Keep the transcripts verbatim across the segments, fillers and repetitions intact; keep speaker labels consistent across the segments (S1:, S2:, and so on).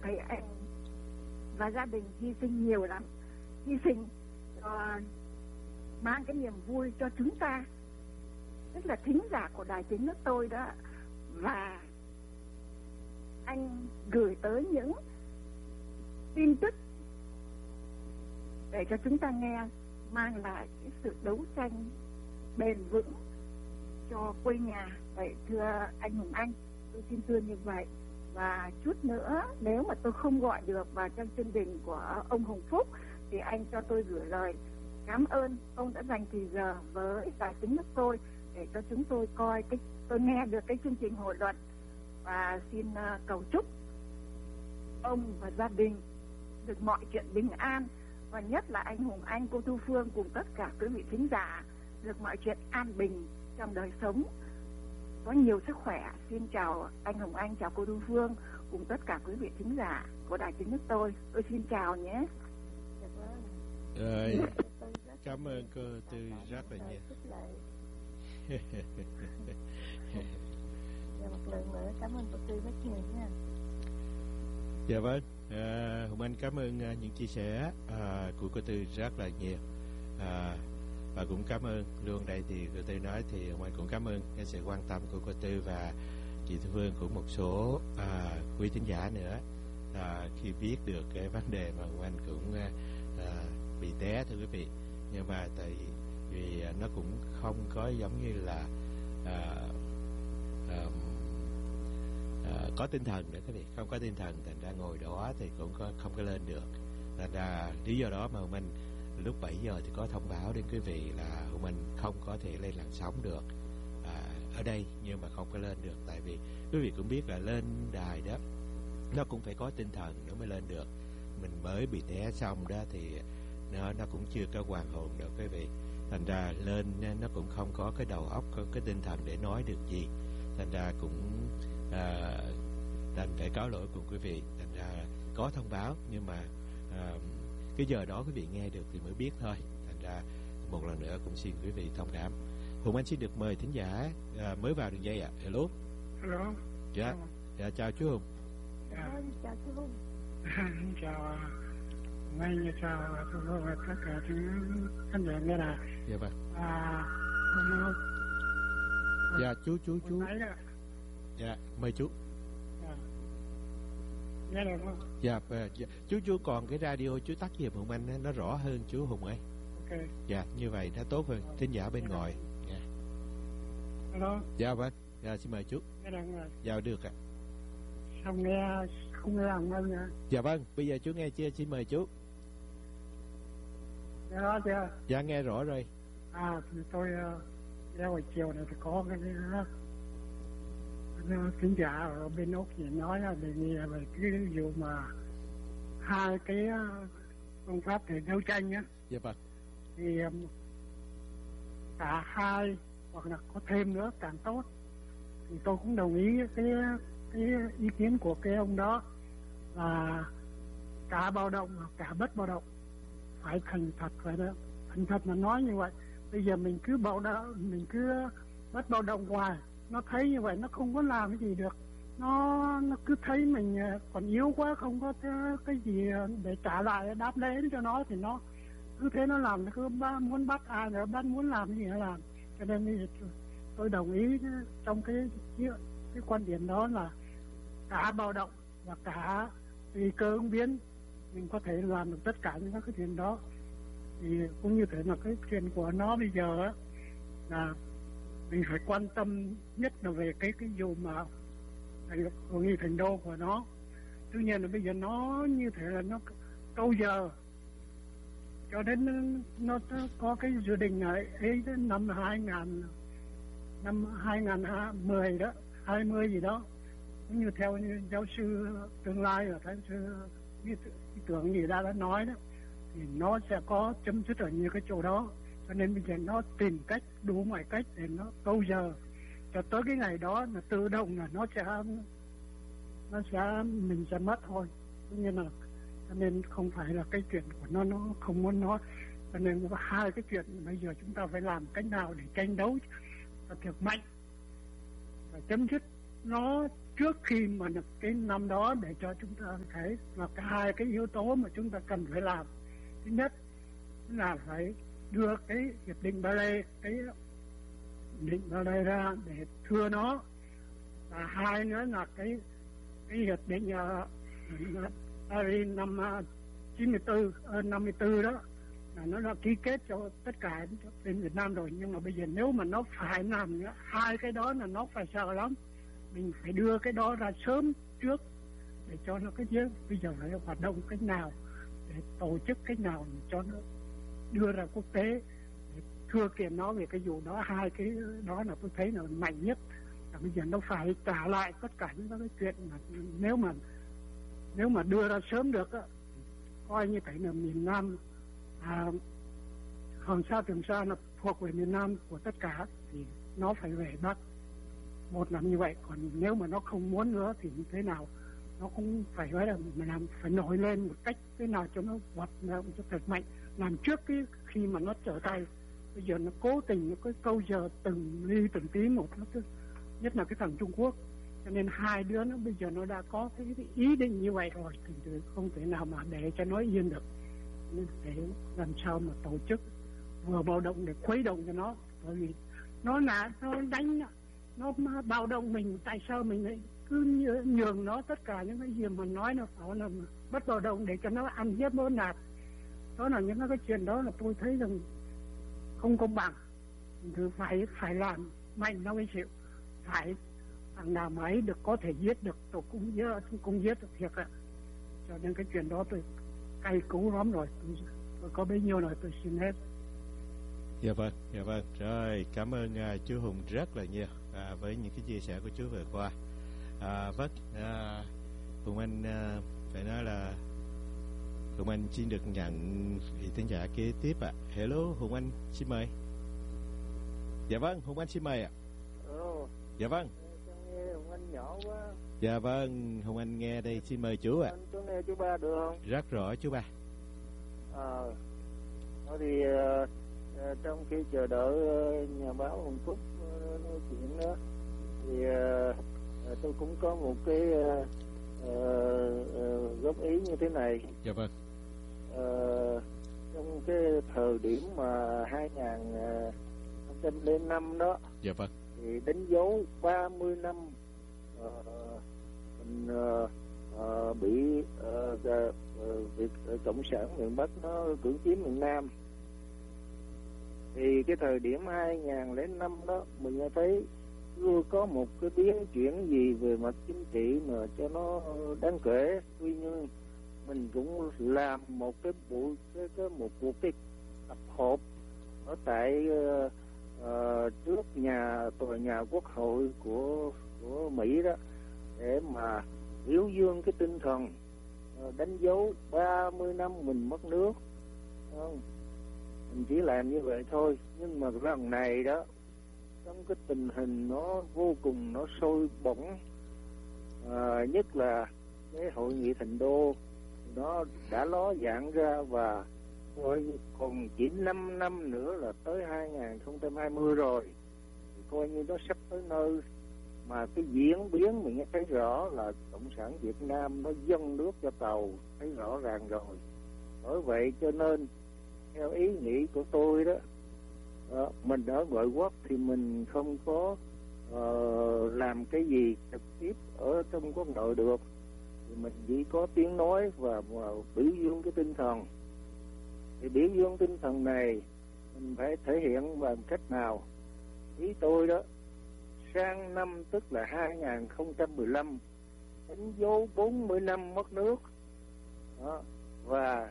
S1: thấy anh và gia đình hy sinh nhiều lắm, hy sinh uh, mang cái niềm vui cho chúng ta, tức là thính giả của đài tiếng nước tôi đó. Và anh gửi tới những tin tức để cho chúng ta nghe, mang lại cái sự đấu tranh bền vững cho quê nhà. Vậy thưa anh Hùng Anh, tôi xin thưa như vậy. Và chút nữa nếu mà tôi không gọi được vào trong chương trình của ông Hồng Phúc thì anh cho tôi gửi lời cảm ơn ông đã dành thời giờ với đài tiếng nước tôi để cho chúng tôi coi cái tôi nghe được cái chương trình hội luận. Và xin uh, cầu chúc ông và gia đình được mọi chuyện bình an, và nhất là anh Hùng Anh, cô Thu Phương cùng tất cả quý vị thính giả được mọi chuyện an bình trong đời sống, có nhiều sức khỏe. Xin chào anh Hồng Anh, chào cô Thu Phương cùng tất cả quý vị thính giả của đài tiếng nước tôi. Tôi xin chào nhé.
S2: Rồi, cảm ơn cô Tư rất là nhiều.
S1: Và một lần nữa cảm ơn cô Tư rất nhiều nha.
S2: Dạ vâng, à, Hùng Anh cảm ơn uh, những chia sẻ uh, của cô Tư rất là nhiều. À, và cũng cảm ơn luôn đây thì cô Tư nói thì Hùng Anh cũng cảm ơn cái sự quan tâm của cô Tư và chị Thu Phương cũng một số à, quý thính giả nữa à, khi biết được cái vấn đề mà Hùng Anh cũng à, bị té thưa quý vị. Nhưng mà tại vì nó cũng không có giống như là à, à, à, có tinh thần nữa quý vị, không có tinh thần thành ra ngồi đó thì cũng có, không có lên được. Thành ra lý do đó mà Hùng Anh lúc bảy giờ thì có thông báo đến quý vị là Hùng Anh không có thể lên làn sóng được à, ở đây, nhưng mà không có lên được tại vì quý vị cũng biết là lên đài đó nó cũng phải có tinh thần nó mới lên được. Mình mới bị té xong đó thì nó nó cũng chưa có hoàn hồn đâu quý vị, thành ra lên nó cũng không có cái đầu óc, có cái tinh thần để nói được gì, thành ra cũng à, đành phải cáo lỗi cùng quý vị. Thành ra có thông báo nhưng mà à, cái giờ đó quý vị nghe được thì mới biết thôi. Thành ra một lần nữa cũng xin quý vị thông cảm. Hùng Anh xin được mời thính giả à, mới vào đường dây ạ. À. Hello.
S3: Hello.
S2: Dạ.
S3: Hello.
S2: Dạ chào chú Hùng.
S1: Dạ. Chào chú Hùng.
S3: Chào ngay chào tất cả những khán giả nghe đài.
S2: Dạ vâng.
S3: À, hello.
S2: Dạ chú chú chú. Dạ mời chú.
S3: À. Nghe được không?
S2: Dạ, dạ chú chú còn cái radio chú tắt giùm Hùng Anh nó rõ hơn chú Hùng ấy.
S3: Ok.
S2: Dạ như vậy nó tốt hơn thính giả bên ngoài. Dạ.
S3: Hello.
S2: Dạ vâng. Dạ xin mời chú.
S3: Nghe được rồi.
S2: Dạ được ạ.
S3: Không nghe không nghe Hùng Anh nha.
S2: Dạ vâng, bây giờ chú nghe chưa? Xin mời chú.
S3: Nghe rõ chưa?
S2: Dạ nghe rõ rồi.
S3: À thì tôi ra ngoài chiều này thì có cái khán giả ở bên Úc thì nói là đề nghị về cái vụ mà hai cái phương pháp để đấu tranh á.
S2: Dạ vâng.
S3: Thì cả hai hoặc là có thêm nữa càng tốt. Thì tôi cũng đồng ý cái cái ý kiến của cái ông đó là cả báo động cả bất báo động phải thành thật, vậy đó, thành thật mà nói như vậy. Bây giờ mình cứ báo động, mình cứ bất báo động hoài, nó thấy như vậy nó không có làm cái gì được, nó nó cứ thấy mình còn yếu quá, không có cái gì để trả lại đáp lễ cho nó thì nó cứ thế nó làm, nó cứ muốn bắt ai nữa, bắt muốn làm cái gì nó làm. Cho nên tôi đồng ý trong cái cái quan điểm đó là cả báo động và cả tùy cơ ứng biến mình có thể làm được tất cả những cái chuyện đó. Thì cũng như thế là cái chuyện của nó bây giờ á là mình phải quan tâm nhất là về cái cái vụ mà hội nghị thành đô của nó. Tuy nhiên là bây giờ nó như thế là nó câu giờ cho đến nó, nó có cái dự định ấy, ấy đến năm hai nghìn năm hai nghìn mười đó, hai mươi gì đó, cũng như theo như giáo sư tương lai và giáo sư ý tưởng gì đã đã nói đó, thì nó sẽ có chấm dứt ở nhiều cái chỗ đó. Cho nên bây giờ nó tìm cách, đủ mọi cách để nó câu giờ cho tới cái ngày đó là tự động là nó sẽ nó sẽ mình sẽ mất thôi. Tất nhiên là cho nên không phải là cái chuyện của nó nó không muốn nó. Cho nên có hai cái chuyện bây giờ chúng ta phải làm cách nào để tranh đấu và thực mạnh và chấm dứt nó trước khi mà cái năm đó, để cho chúng ta thấy là cả hai cái yếu tố mà chúng ta cần phải làm. Thứ nhất là phải đưa cái hiệp định Ba Lê, cái hiệp định Ba Lê ra để thưa nó, và hai nữa là cái cái hiệp định uh, Paris năm uh, chín mươi tư, uh, năm mươi tư đó, là nó đã ký kết cho tất cả bên Việt Nam rồi. Nhưng mà bây giờ nếu mà nó phải làm nữa, hai cái đó là nó phải sợ lắm. Mình phải đưa cái đó ra sớm trước để cho nó cái chứ bây giờ phải hoạt động cách nào, để tổ chức cách nào cho nó đưa ra quốc tế để thưa kiện nó về cái vụ đó. Hai cái đó là tôi thấy là mạnh nhất. Và bây giờ nó phải trả lại tất cả những cái chuyện mà nếu mà nếu mà đưa ra sớm được á, coi như cái là miền Nam, à, Hoàng Sa Trường Sa là thuộc về miền Nam của tất cả, thì nó phải về Bắc. Một là như vậy. Còn nếu mà nó không muốn nữa thì như thế nào nó cũng phải nói là mình làm phải nổi lên một cách thế nào cho nó hoạt động cho thật mạnh, làm trước cái khi mà nó trở tay. Bây giờ nó cố tình nó cái câu giờ từng ly từng tí một, nó cứ, nhất là cái thằng Trung Quốc. Cho nên hai đứa nó bây giờ nó đã có cái, cái ý định như vậy rồi, thì không thể nào mà để cho nó yên được. Nên để làm sao mà tổ chức vừa bạo động để khuấy động cho nó, bởi vì nó là nó đánh nó bạo động mình, tại sao mình lại cứ nhường nó tất cả những cái gì mà nói nó phải là bất bạo động để cho nó ăn hiếp nó nạt. Đó là những cái chuyện đó là tôi thấy rằng không công bằng. Thì phải phải làm mạnh nó mới chịu. Phải thằng nào mà ấy được có thể giết được tôi cũng giết, cũng giết được thiệt ạ. Cho nên cái chuyện đó tôi cay cú lắm rồi. Tôi, tôi có bấy nhiêu rồi tôi xin hết.
S2: Dạ vâng, dạ vâng. Rồi, cảm ơn uh, chú Hùng rất là nhiều à, với những cái chia sẻ của chú vừa qua. À, vâng, à, Hùng Anh à, phải nói là Hùng Anh xin được nhận vị khán giả kế tiếp ạ. À. Hello, Hùng Anh xin mời. Dạ vâng, Hùng Anh xin mời ạ. À. Dạ vâng.
S4: Nghe Hùng Anh nhỏ quá.
S2: Dạ vâng, Hùng Anh nghe đây, xin mời chú ạ. À.
S4: Anh có nghe chú Ba được không?
S2: Rất rõ chú Ba.
S4: Ờ, à, thì uh, uh, trong khi chờ đợi uh, nhà báo Hùng Phúc uh, nói chuyện đó, thì uh, uh, tôi cũng có một cái uh, uh, uh, góp ý như thế này.
S2: Dạ vâng.
S4: Uh, trong cái thời điểm mà hai không không năm đó.
S2: Dạ vâng.
S4: Thì đánh dấu ba mươi năm uh, mình uh, uh, bị uh, uh, việc uh, cộng sản miền Bắc nó cưỡng chiếm miền Nam. Thì cái thời điểm hai không không năm đó mình nghe thấy chưa có một cái biến chuyển gì về mặt chính trị mà cho nó đáng kể. Tuy nhiên mình cũng làm một cái buổi cái, cái một cuộc cái tập họp ở tại uh, uh, trước nhà tòa nhà Quốc hội của của Mỹ đó, để mà biểu dương cái tinh thần uh, đánh dấu ba mươi năm mình mất nước. Không, mình chỉ làm như vậy thôi. Nhưng mà lần này đó, trong cái tình hình nó vô cùng nó sôi bỏng, uh, nhất là cái hội nghị Thành Đô nó đã ló dạng ra, và còn chỉ năm năm nữa là tới hai không hai không rồi, thì coi như nó sắp tới nơi. Mà cái diễn biến mình nghe thấy rõ là cộng sản Việt Nam nó dâng nước cho tàu, thấy rõ ràng rồi. Bởi vậy cho nên theo ý nghĩ của tôi đó, đó mình ở ngoại quốc thì mình không có uh, làm cái gì trực tiếp ở trong quốc nội được, thì mình chỉ có tiếng nói và, và biểu dương cái tinh thần. Thì biểu dương tinh thần này mình phải thể hiện bằng cách nào? Ý tôi đó, sang năm tức là hai không một lăm đánh dấu bốn mươi năm mất nước đó, và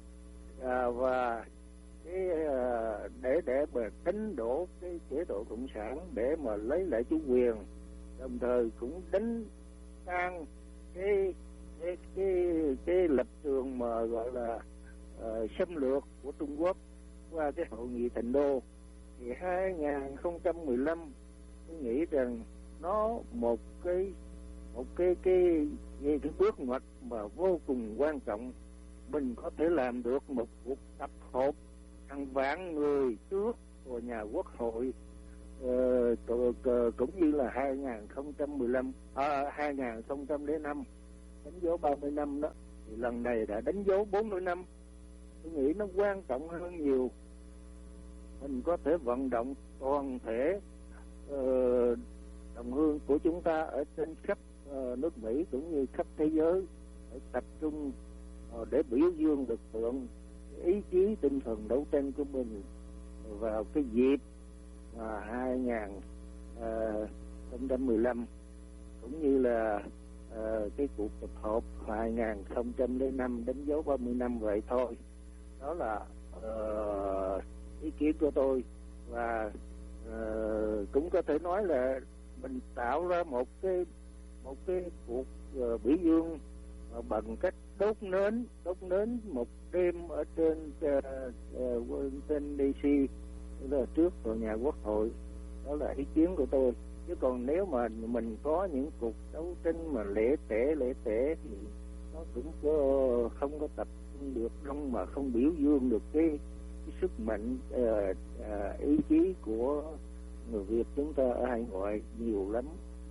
S4: à, và cái à, để để mà đánh đổ cái chế độ cộng sản để mà lấy lại chủ quyền, đồng thời cũng đánh tan cái cái cái cái lập trường mà gọi là uh, xâm lược của Trung Quốc qua cái hội nghị Thành Đô. Thì hai không một lăm tôi nghĩ rằng nó một cái một cái cái cái, cái bước ngoặt mà vô cùng quan trọng. Mình có thể làm được một cuộc tập họp hàng vạn người trước của nhà Quốc hội uh, cũng như là hai không một lăm, à, hai không không năm đánh dấu ba mươi năm đó, thì lần này đã đánh dấu bốn mươi năm. Tôi nghĩ nó quan trọng hơn nhiều. Mình có thể vận động toàn thể uh, đồng hương của chúng ta ở trên khắp uh, nước Mỹ cũng như khắp thế giới để tập trung uh, để biểu dương lực lượng, ý chí, tinh thần đấu tranh của mình vào cái dịp uh, hai không một lăm, cũng như là uh, cái cuộc tập hợp hai không không năm đánh dấu ba mươi năm vậy thôi. Đó là uh, ý kiến của tôi, và uh, cũng có thể nói là mình tạo ra một cái một cái cuộc uh, biểu dương uh, bằng cách đốt nến đốt nến một đêm ở trên uh, uh, Washington đê xê, đó là trước tòa nhà Quốc hội. Đó là ý kiến của tôi. Chứ còn nếu mà mình có những cuộc đấu tranh mà lẻ tẻ lẻ tẻ thì nó cũng có, không có tập trung được đông, mà không biểu dương được cái, cái sức mạnh uh, uh, ý chí của người Việt chúng ta ở hải ngoại nhiều lắm.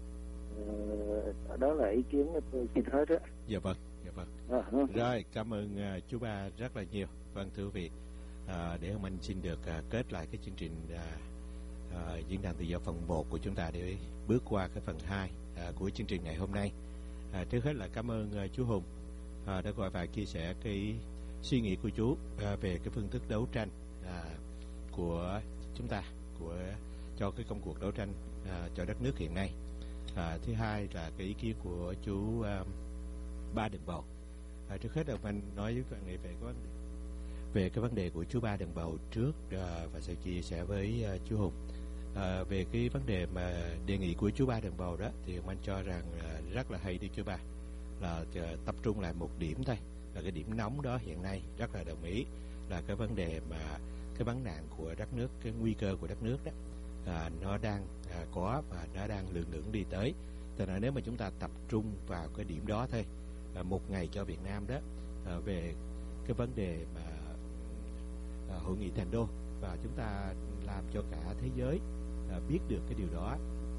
S4: Uh, đó là ý kiến của tôi xin hết á.
S2: Dạ vâng, dạ vâng. À, rồi, cảm ơn uh, chú Ba rất là nhiều. Vâng, thưa quý vị, uh, để ông anh xin được uh, kết lại cái chương trình uh, uh, diễn đàn tự do phần một của chúng ta để bước qua cái phần hai uh, của chương trình ngày hôm nay. Uh, trước hết là cảm ơn uh, chú Hùng uh, đã gọi và chia sẻ cái suy nghĩ của chú uh, về cái phương thức đấu tranh uh, của chúng ta, của cho cái công cuộc đấu tranh uh, cho đất nước hiện nay. À, thứ hai là cái ý kiến của chú uh, Ba Đừng Bầu. À, trước hết là mình nói với bạn này về cái vấn đề, về cái vấn đề của chú Ba Đừng Bầu trước uh, và sẽ chia sẻ với uh, chú Hùng. À, về cái vấn đề mà đề nghị của chú Ba Đừng Bầu đó thì mình cho rằng uh, rất là hay đi chú Ba, là uh, tập trung lại một điểm thôi, là cái điểm nóng đó hiện nay rất là đồng ý là cái vấn đề mà cái vấn nạn của đất nước, cái nguy cơ của đất nước đó. À, nó đang à, có và nó đang lượng lượng đi tới. Cho nên nếu mà chúng ta tập trung vào cái điểm đó thôi, à, một ngày cho Việt Nam đó, à, về cái vấn đề mà à, hội nghị Thành Đô, và chúng ta làm cho cả thế giới à, biết được cái điều đó,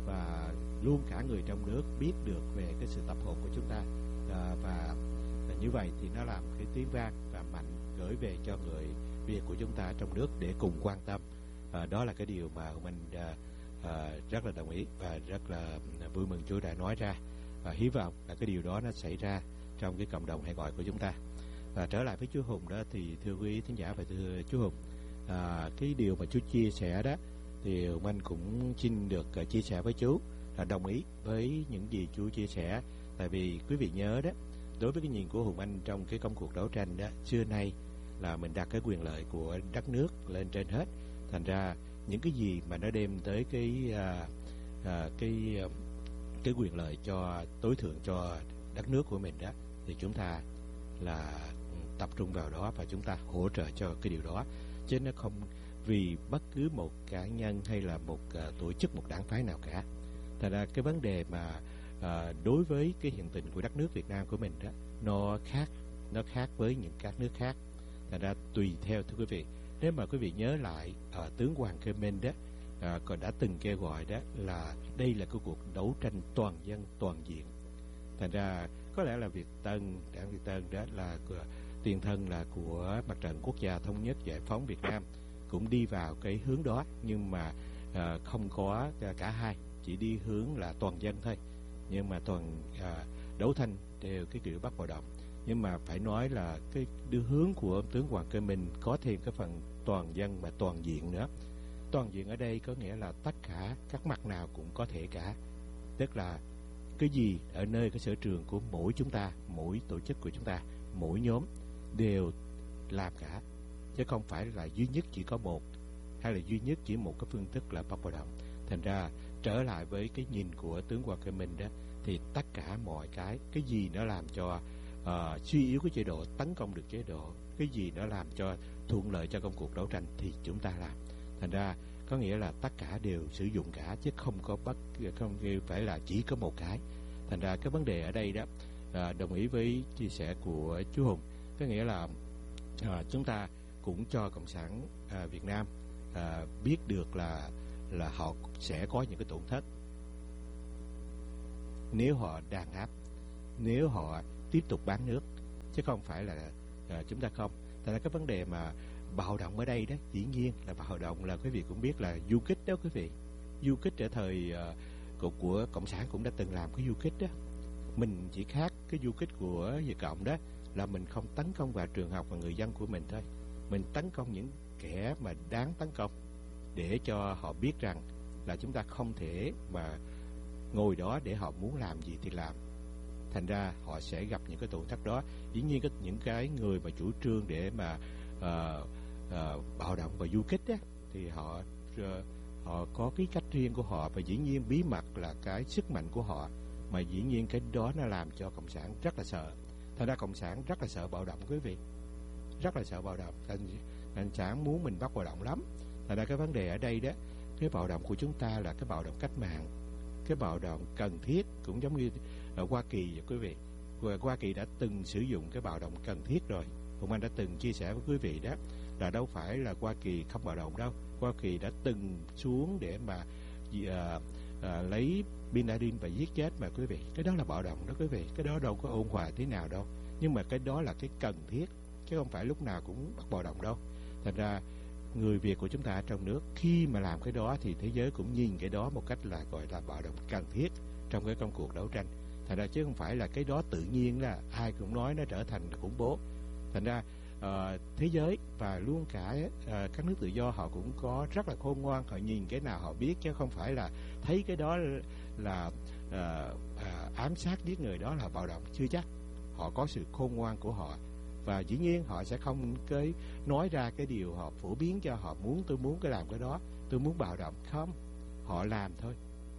S2: và luôn cả người trong nước biết được về cái sự tập hợp của chúng ta, à, và à, như vậy thì nó làm cái tiếng vang và mạnh gửi về cho người Việt của chúng ta trong nước để cùng quan tâm. À, đó là cái điều mà mình à, à, rất là đồng ý và rất là vui mừng chú đã nói ra, và hy vọng là cái điều đó nó xảy ra trong cái cộng đồng hải ngoại của chúng ta. Và trở lại với chú Hùng đó thì thưa quý thính giả và thưa chú Hùng, à, cái điều mà chú chia sẻ đó thì mình cũng xin được uh, chia sẻ với chú là đồng ý với những gì chú chia sẻ. Tại vì quý vị nhớ đó, đối với cái nhìn của Hùng Anh trong cái công cuộc đấu tranh đó, xưa nay là mình đặt cái quyền lợi của đất nước lên trên hết. Thành ra những cái gì mà nó đem tới cái à, à, cái cái quyền lợi cho tối thượng cho đất nước của mình đó, thì chúng ta là tập trung vào đó và chúng ta hỗ trợ cho cái điều đó, chứ nó không vì bất cứ một cá nhân hay là một à, tổ chức, một đảng phái nào cả. Thành ra cái vấn đề mà à, đối với cái hiện tình của đất nước Việt Nam của mình đó, nó khác nó khác với những các nước khác. Thành ra tùy theo, thưa quý vị, nếu mà quý vị nhớ lại à, tướng Hoàng Cơ Minh đó à, còn đã từng kêu gọi đó là đây là cái cuộc đấu tranh toàn dân toàn diện. Thành ra có lẽ là Việt Tân, đảng Việt Tân đó là tiền thân là của Mặt trận Quốc gia Thống nhất Giải phóng Việt Nam, cũng đi vào cái hướng đó, nhưng mà à, không có cả hai, chỉ đi hướng là toàn dân thôi, nhưng mà toàn à, đấu tranh theo cái kiểu Bắc bạo động. Nhưng mà phải nói là cái đưa hướng của tướng Hoàng Cơ Minh có thêm cái phần toàn dân và toàn diện nữa. Toàn diện ở đây có nghĩa là tất cả các mặt nào cũng có thể cả, tức là cái gì ở nơi cái sở trường của mỗi chúng ta, mỗi tổ chức của chúng ta, mỗi nhóm đều làm cả, chứ không phải là duy nhất chỉ có một, hay là duy nhất chỉ một cái phương thức là Bắc bạo động. Thành ra trở lại với cái nhìn của tướng Hoàng Cơ Minh đó, thì tất cả mọi cái, cái gì nó làm cho Uh, suy yếu cái chế độ, tấn công được chế độ, cái gì nó làm cho thuận lợi cho công cuộc đấu tranh thì chúng ta làm. Thành ra có nghĩa là tất cả đều sử dụng cả, chứ không có bất không phải là chỉ có một cái. Thành ra cái vấn đề ở đây đó, uh, đồng ý với chia sẻ của chú Hùng, có nghĩa là uh, chúng ta cũng cho Cộng sản uh, Việt Nam uh, biết được là là họ sẽ có những cái tổn thất nếu họ đàn áp, nếu họ tiếp tục bán nước, chứ không phải là uh, chúng ta không. Tại là cái vấn đề mà bạo động ở đây đó, dĩ nhiên là bạo động là quý vị cũng biết là du kích đó quý vị. Du kích ở thời uh, của, của Cộng sản cũng đã từng làm cái du kích đó. Mình chỉ khác cái du kích của Việt Cộng đó là mình không tấn công vào trường học và người dân của mình thôi. Mình tấn công những kẻ mà đáng tấn công để cho họ biết rằng là chúng ta không thể mà ngồi đó để họ muốn làm gì thì làm. Thành ra họ sẽ gặp những cái tổn thất đó. Dĩ nhiên cái, những cái người mà chủ trương để mà uh, uh, bạo động và du kích á, thì họ uh, họ có cái cách riêng của họ, và dĩ nhiên bí mật là cái sức mạnh của họ, mà dĩ nhiên cái đó nó làm cho Cộng sản rất là sợ. Thành ra Cộng sản rất là sợ bạo động quý vị, rất là sợ bạo động. Cộng sản muốn mình bắt bạo động lắm. Thành ra cái vấn đề ở đây đó, cái bạo động của chúng ta là cái bạo động cách mạng, cái bạo động cần thiết, cũng giống như ở Hoa Kỳ vậy quý vị. Hoa Kỳ đã từng sử dụng cái bạo động cần thiết rồi. Hùng Anh đã từng chia sẻ với quý vị đó, là đâu phải là Hoa Kỳ không bạo động đâu. Hoa Kỳ đã từng xuống để mà à, à, lấy Bin Laden và giết chết mà quý vị. Cái đó là bạo động đó quý vị. Cái đó đâu có ôn hòa thế nào đâu. Nhưng mà cái đó là cái cần thiết, chứ không phải lúc nào cũng bắt bạo động đâu. Thành ra người Việt của chúng ta ở trong nước khi mà làm cái đó thì thế giới cũng nhìn cái đó một cách là gọi là bạo động cần thiết trong cái công cuộc đấu tranh. Thành ra chứ không phải là cái đó tự nhiên là ai cũng nói nó trở thành khủng bố. Thành ra uh, thế giới và luôn cả uh, các nước tự do họ cũng có rất là khôn ngoan, họ nhìn cái nào họ biết, chứ không phải là thấy cái đó là uh, uh, ám sát giết người đó là bạo động. Chưa chắc. Họ có sự khôn ngoan của họ, và dĩ nhiên họ sẽ không cái nói ra cái điều họ phổ biến cho họ muốn tôi muốn cái làm cái đó, tôi muốn bạo động, không, họ làm thôi.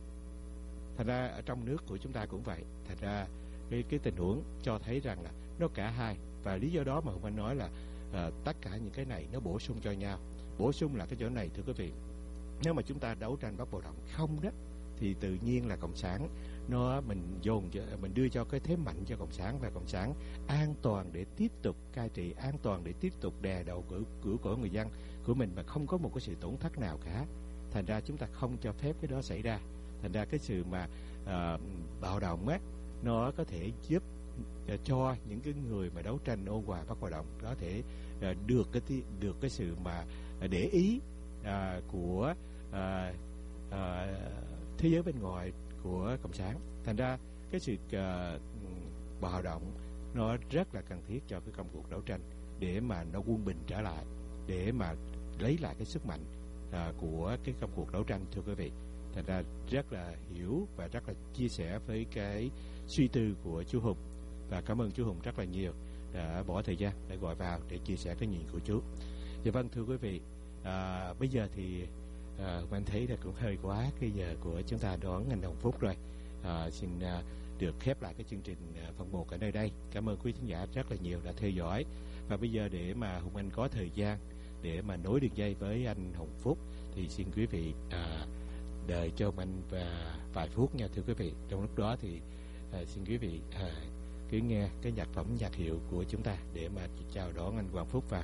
S2: Thành ra ở trong nước của chúng ta cũng vậy. Thành ra cái, cái tình huống cho thấy rằng là nó cả hai, và lý do đó mà Hùng Anh nói là uh, tất cả những cái này nó bổ sung cho nhau. Bổ sung là cái chỗ này thưa quý vị, nếu mà chúng ta đấu tranh bắt bạo động không đó thì tự nhiên là Cộng sản nó mình dồn mình đưa cho cái thế mạnh cho Cộng sản, và Cộng sản an toàn để tiếp tục cai trị, an toàn để tiếp tục đè đầu của, của, của người dân của mình mà không có một cái sự tổn thất nào cả. Thành ra chúng ta không cho phép cái đó xảy ra. Thành ra cái sự mà uh, bạo động á, nó có thể giúp uh, cho những cái người mà đấu tranh ôn hòa bắt bạo động có thể uh, được cái được cái sự mà uh, để ý uh, của uh, uh, thế giới bên ngoài của Cộng sản. Thành ra cái sự uh, bạo động nó rất là cần thiết cho cái công cuộc đấu tranh để mà nó quân bình trở lại, để mà lấy lại cái sức mạnh uh, của cái công cuộc đấu tranh thưa quý vị. Thành ra rất là hiểu và rất là chia sẻ với cái suy tư của chú Hùng, và cảm ơn chú Hùng rất là nhiều đã bỏ thời gian để gọi vào để chia sẻ cái nhìn của chú. Dạ vâng thưa quý vị, à, bây giờ thì à, anh thấy là cũng hơi quá cái giờ của chúng ta đón anh Hồng Phúc rồi. À, xin à, được khép lại cái chương trình à, phần một ở nơi đây. Cảm ơn quý khán giả rất là nhiều đã theo dõi. Và bây giờ để mà Hùng Anh có thời gian để mà nối đường dây với anh Hồng Phúc thì xin quý vị à, đợi cho mình và vài phút nha thưa quý vị. Trong lúc đó thì à, xin quý vị à, cứ nghe cái nhạc phẩm nhạc hiệu của chúng ta để mà chào đón anh Hoàng Phúc vào